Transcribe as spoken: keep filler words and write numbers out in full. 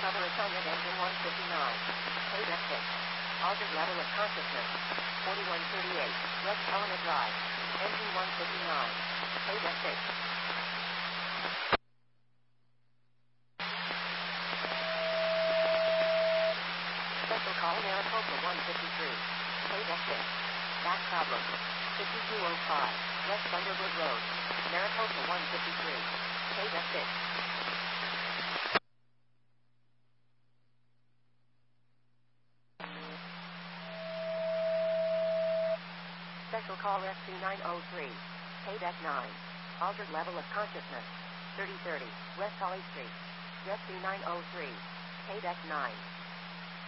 cover assignment engine one fifty-nine. Paid F six. Altered level of consciousness. forty-one thirty-eight. West Helena Drive. Engine one fifty-nine. Paid F six. Special call Maricopa one fifty-three. Paid F six. Back problem. fifty-two oh five. West Thunderbird Road. Maricopa one fifty-three. Paid F six. Special call S C nine oh three. Paid F nine. Altered level of consciousness. thirty thirty. West Holly Street. S C nine oh three. Paid F nine.